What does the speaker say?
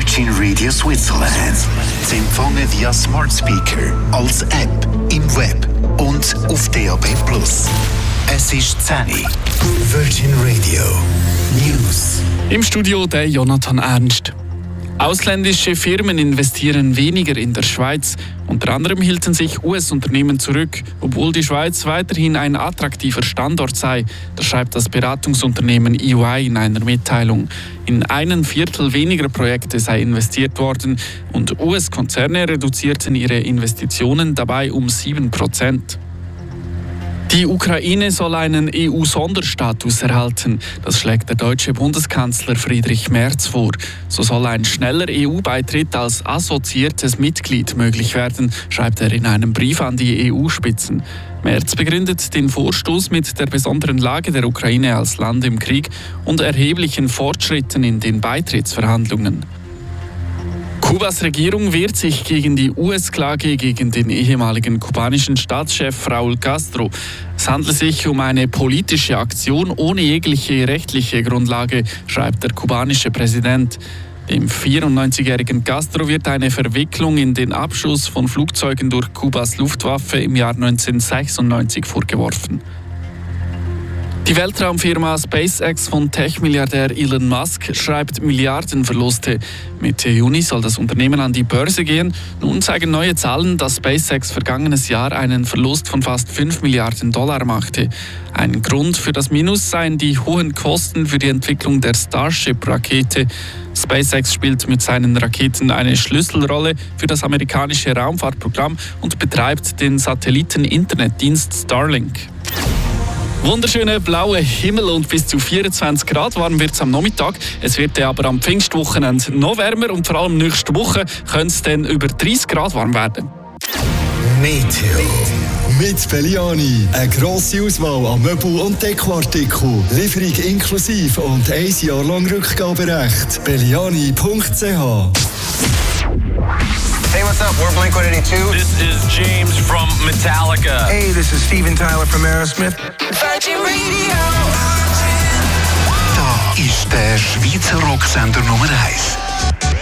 Virgin Radio Switzerland. Sie empfangen via Smart Speaker, als App, im Web und auf DAB+. Es ist 10 Uhr. Virgin Radio News. Im Studio der Jonathan Ernst. Ausländische Firmen investieren weniger in der Schweiz. Unter anderem hielten sich US-Unternehmen zurück, obwohl die Schweiz weiterhin ein attraktiver Standort sei. Das schreibt das Beratungsunternehmen EY in einer Mitteilung. In 1/4 weniger Projekte sei investiert worden und US-Konzerne reduzierten ihre Investitionen dabei um 7%. Die Ukraine soll einen EU-Sonderstatus erhalten. Das schlägt der deutsche Bundeskanzler Friedrich Merz vor. So soll ein schneller EU-Beitritt als assoziiertes Mitglied möglich werden, schreibt er in einem Brief an die EU-Spitzen. Merz begründet den Vorstoß mit der besonderen Lage der Ukraine als Land im Krieg und erheblichen Fortschritten in den Beitrittsverhandlungen. Kubas Regierung wehrt sich gegen die US-Klage gegen den ehemaligen kubanischen Staatschef Raúl Castro. Es handelt sich um eine politische Aktion ohne jegliche rechtliche Grundlage, schreibt der kubanische Präsident. Dem 94-jährigen Castro wird eine Verwicklung in den Abschuss von Flugzeugen durch Kubas Luftwaffe im Jahr 1996 vorgeworfen. Die Weltraumfirma SpaceX von Tech-Milliardär Elon Musk schreibt Milliardenverluste. Mitte Juni soll das Unternehmen an die Börse gehen. Nun zeigen neue Zahlen, dass SpaceX vergangenes Jahr einen Verlust von fast $5 Milliarden machte. Ein Grund für das Minus seien die hohen Kosten für die Entwicklung der Starship-Rakete. SpaceX spielt mit seinen Raketen eine Schlüsselrolle für das amerikanische Raumfahrtprogramm und betreibt den Satelliten-Internetdienst Starlink. Wunderschöner blauer Himmel und bis zu 24 Grad warm wird es am Nachmittag. Es wird aber am Pfingstwochenende noch wärmer und vor allem nächste Woche könnte es dann über 30 Grad warm werden. Meteo. Mit Belliani. Eine grosse Auswahl an Möbel- und Dekoartikeln. Lieferung inklusive und 1 Jahr lang Rückgaberecht. Belliani.ch. Hey, what's up? We're Blink-182. This is James from Metallica. Hey, this is Steven Tyler from Aerosmith. Virgin Radio. Da ist der Schweizer Rocksender Nummer 1.